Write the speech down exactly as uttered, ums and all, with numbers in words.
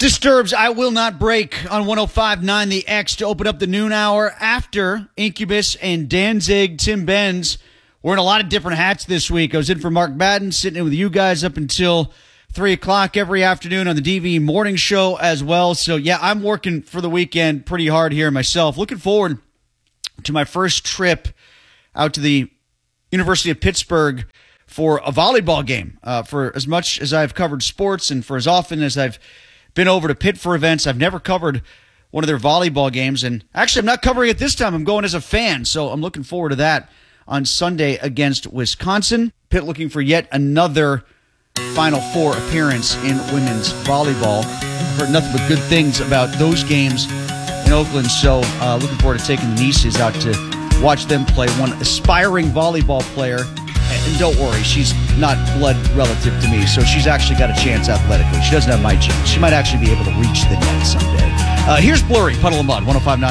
Disturbs I Will Not Break on one oh five point nine The X to open up the noon hour after Incubus and Danzig. Tim Benz wearing a lot of different hats this week. I was in for Mark Madden, sitting in with you guys up until three o'clock every afternoon on the D V morning show as well. So, yeah, I'm working for the weekend pretty hard here myself. Looking forward to my first trip out to the University of Pittsburgh for a volleyball game. Uh, for as much as I've covered sports and for as often as I've been over to Pitt for events, I've never covered one of their volleyball games. And actually, I'm not covering it this time. I'm going as a fan, so I'm looking forward to that on Sunday against Wisconsin. Pitt looking for yet another Final Four appearance in women's volleyball. I've heard nothing but good things about those games in Oakland, so uh, looking forward to taking the nieces out to watch them play. One aspiring volleyball player. And don't worry, she's not blood relative to me, so she's actually got a chance athletically. She doesn't have my chance. She might actually be able to reach the net someday. Uh, here's Blurry, Puddle of Mud, one oh five point nine